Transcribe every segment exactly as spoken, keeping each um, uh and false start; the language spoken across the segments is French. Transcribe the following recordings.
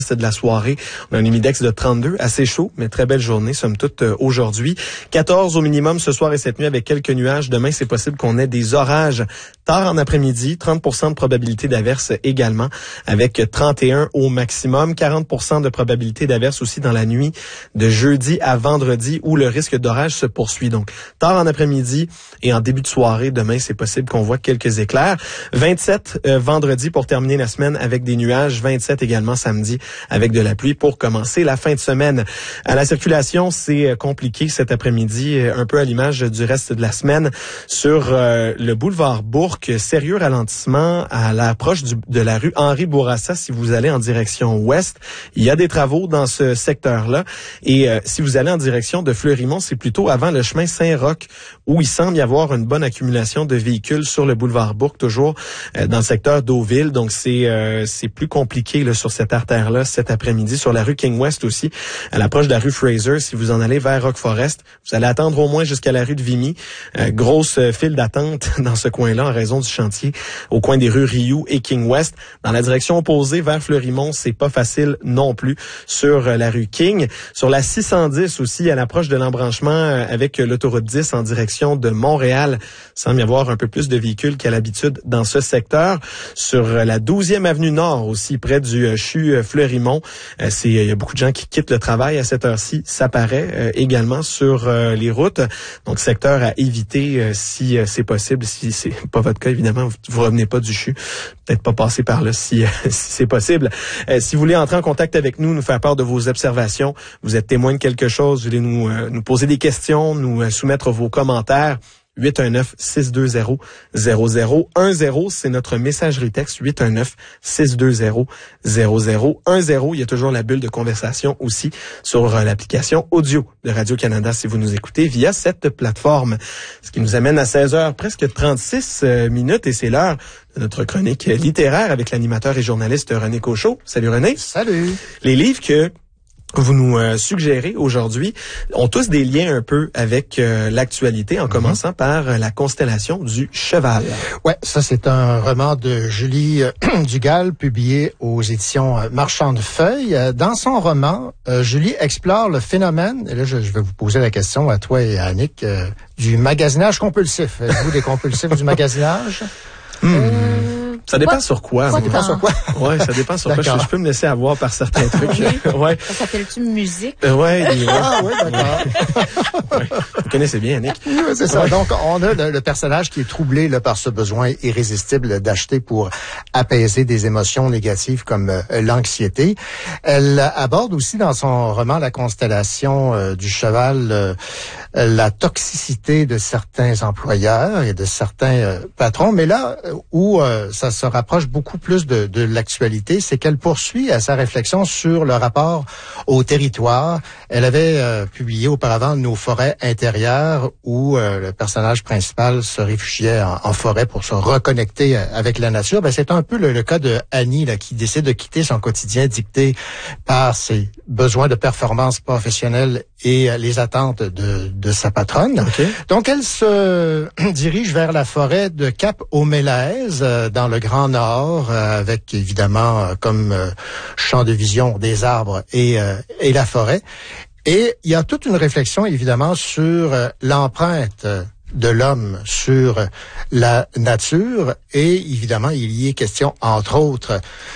C'est de la soirée. On a un humidex de trente-deux, assez chaud, mais très belle journée, somme toute, euh, aujourd'hui. quatorze au minimum ce soir et cette nuit avec quelques nuages. Demain, c'est possible qu'on ait des orages tard en après-midi. trente pour cent de probabilité d'averse également, avec trente et un au maximum. quarante pour cent de probabilité d'averse aussi dans la nuit de jeudi à vendredi, où le risque d'orage se poursuit. Donc, tard en après-midi et en début de soirée, demain, c'est possible qu'on voit quelques éclairs. vingt-sept euh, vendredi pour terminer la semaine avec des nuages. vingt-sept également samedi, avec de la pluie pour commencer la fin de semaine. À la circulation, c'est compliqué cet après-midi, un peu à l'image du reste de la semaine. Sur euh, le boulevard Bourque, sérieux ralentissement à l'approche du, de la rue Henri Bourassa si vous allez en direction ouest. Il y a des travaux dans ce secteur-là. Et euh, si vous allez en direction de Fleurimont, c'est plutôt avant le chemin Saint-Roch où il semble y avoir une bonne accumulation de véhicules sur le boulevard Bourque, toujours euh, dans le secteur d'Eauville. Donc, c'est euh, c'est plus compliqué là, sur cette artère-là cet après-midi. Sur la rue King West aussi, à l'approche de la rue Fraser, si vous en allez vers Rock Forest, vous allez attendre au moins jusqu'à la rue de Vimy. Euh, grosse euh, file d'attente dans ce coin-là en raison du chantier au coin des rues Rioux et King West. Dans la direction opposée vers Fleurimont, c'est pas facile non plus sur euh, la rue King. Sur la six cent dix aussi, à l'approche de l'embranchement euh, avec euh, l'autoroute dix en direction de Montréal, il semble y avoir un peu plus de véhicules qu'à l'habitude dans ce secteur. Sur euh, la douzième avenue Nord aussi, près du euh, CHU euh, Fleurimont, euh, c'est il y a beaucoup de gens qui quittent le travail à cette heure-ci. Ça paraît euh, également sur euh, les routes. Donc, secteur à éviter euh, si euh, c'est possible. Si c'est pas votre cas, évidemment, vous, vous revenez pas du CHU. Peut-être pas passer par là si, euh, si c'est possible. Euh, si vous voulez entrer en contact avec nous, nous faire part de vos observations, vous êtes témoin de quelque chose, vous voulez nous, euh, nous poser des questions, nous euh, soumettre vos commentaires, huit un neuf, six deux zéro, zéro zéro un zéro, c'est notre messagerie texte, huit un neuf, six deux zéro, zéro zéro un zéro. Il y a toujours la bulle de conversation aussi sur euh, l'application audio de Radio-Canada si vous nous écoutez via cette plateforme. Ce qui nous amène à seize heures, presque trente-six euh, minutes, et c'est l'heure de notre chronique littéraire avec l'animateur et journaliste René Cochot. Salut René. Salut. Les livres que vous nous euh, suggérez aujourd'hui ont tous des liens un peu avec euh, l'actualité, en mm-hmm. commençant par euh, la constellation du cheval. Ouais, ça c'est un roman de Julie euh, Dugal, publié aux éditions euh, Marchand de Feuilles. Euh, dans son roman, euh, Julie explore le phénomène, et là je, je vais vous poser la question à toi et à Annick, euh, du magasinage compulsif. Êtes-vous des compulsifs du magasinage? Hmm. Euh, ça dépend quoi? Sur quoi? Ça dépend sur quoi? Ouais, ça dépend sur quoi. Je, je peux me laisser avoir par certains trucs. Oui. Ouais. Ça s'appelle-tu musique? Euh, ouais, ouais. Ah oui, d'accord. Ouais. Vous connaissez bien, Annick. Oui, c'est ça. Ouais. Donc, on a le, le personnage qui est troublé là, par ce besoin irrésistible d'acheter pour apaiser des émotions négatives comme euh, l'anxiété. Elle aborde aussi dans son roman La constellation euh, du cheval euh, la toxicité de certains employeurs et de certains euh, patrons. Mais là où euh, ça se rapproche beaucoup plus de, de l'actualité, c'est qu'elle poursuit à sa réflexion sur le rapport au territoire. Elle avait euh, publié auparavant Nos forêts intérieures, où euh, le personnage principal se réfugiait en, en forêt pour se reconnecter avec la nature. Ben, c'est un peu le, le cas de Annie là, qui décide de quitter son quotidien dicté par ses besoins de performance professionnelle et euh, les attentes de, de sa patronne. Okay. Donc, elle se dirige vers la forêt de Cap-aux-Mélèzes, euh, dans le Grand Nord, euh, avec évidemment euh, comme euh, champ de vision des arbres et, euh, et la forêt. Et il y a toute une réflexion évidemment sur euh, l'empreinte de l'homme sur la nature, et évidemment il y est question entre autres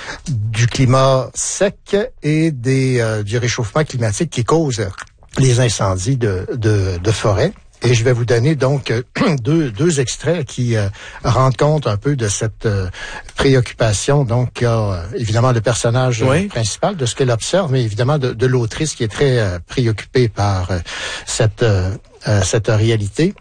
du climat sec et des euh, du réchauffement climatique qui cause les incendies de de, de forêt. Et je vais vous donner donc deux, deux extraits qui euh, rendent compte un peu de cette euh, préoccupation. Donc, euh, évidemment, le personnage oui. principal, de ce qu'elle observe, mais évidemment de, de l'autrice qui est très euh, préoccupée par euh, cette, euh, euh, cette réalité.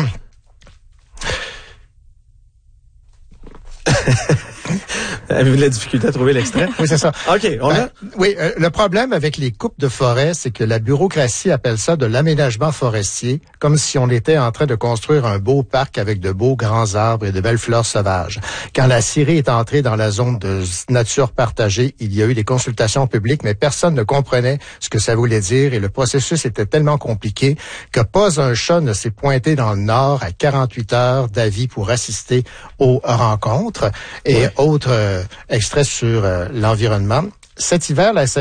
Avez-vous de la difficulté à trouver l'extrait? Oui, c'est ça. OK, on a... Euh, oui, euh, le problème avec les coupes de forêt, c'est que la bureaucratie appelle ça de l'aménagement forestier, comme si on était en train de construire un beau parc avec de beaux grands arbres et de belles fleurs sauvages. Quand la Syrie est entrée dans la zone de nature partagée, il y a eu des consultations publiques, mais personne ne comprenait ce que ça voulait dire, et le processus était tellement compliqué que pas un chat ne s'est pointé dans le Nord à quarante-huit heures d'avis pour assister aux rencontres. Et ouais. autre euh, extrait sur euh, l'environnement. Cet hiver, la